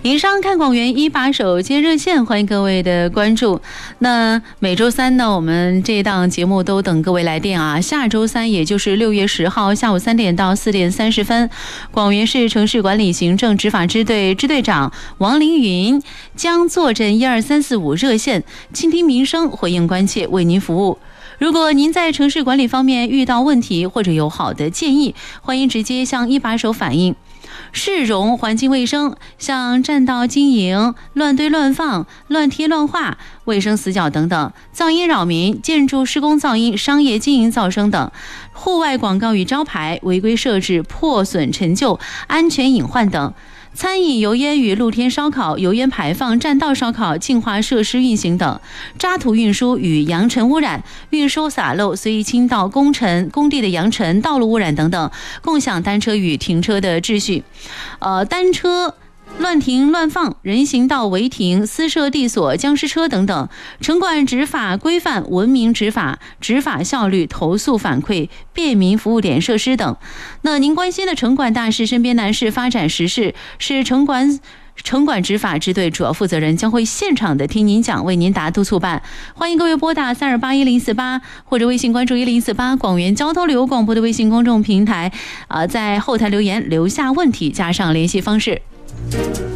以上看广元一把手接热线，欢迎各位的关注。那每周三呢，我们这档节目都等各位来电啊。下周三，也就是6月10号下午3点到4点30分，广元市城市管理行政执法支队支队长王凌云将坐镇12345热线，倾听民生，回应关切，为您服务。如果您在城市管理方面遇到问题或者有好的建议，欢迎直接向一把手反映。市容环境卫生，像占道经营、乱堆乱放、乱贴乱画、卫生死角等等，噪音扰民、建筑施工噪音、商业经营噪声等，户外广告与招牌违规设置、破损陈旧、安全隐患等。餐饮油烟与露天烧烤、油烟排放、占道烧烤、净化设施运行等，渣土运输与扬尘污染、运输洒漏、随意倾倒工程工地的扬尘、道路污染等等，共享单车与停车的秩序，单车乱停乱放、人行道违停、私设地锁、僵尸车等等，城管执法规范、文明执法、执法效率、投诉反馈、便民服务点设施等。那您关心的城管大事、身边难事、发展时事，是城管执法支队主要负责人将会现场的听您讲，为您答督促办。欢迎各位拨打3281048或者微信关注1048广元交通旅游广播的微信公众平台，在后台留言留下问题，加上联系方式。